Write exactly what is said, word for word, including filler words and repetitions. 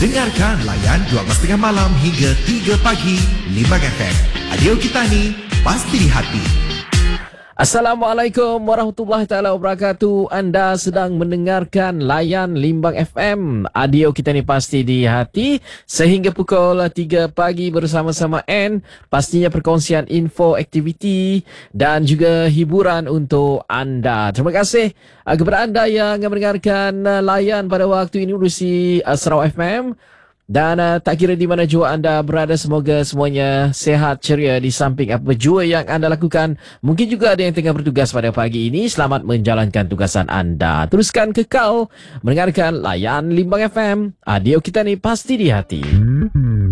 Dengarkan layan dua belas tiga puluh malam hingga tiga pagi Limbang F M. Adio kita ni pasti di hati. Assalamualaikum warahmatullahi taala wabarakatuh. Anda sedang mendengarkan layan Limbang F M. Adio kita ni pasti di hati sehingga pukul tiga pagi bersama-sama N. Pastinya perkongsian info, aktiviti dan juga hiburan untuk anda. Terima kasih uh, kepada anda yang mendengarkan uh, layan pada waktu ini urusi uh, Sarawak F M. Dan uh, tak kira di mana jua anda berada, semoga semuanya sehat ceria di samping apa jua yang anda lakukan. Mungkin juga ada yang tengah bertugas pada pagi ini. Selamat menjalankan tugasan anda. Teruskan kekal mendengarkan layan Limbang F M. Adio kita ni pasti di hati.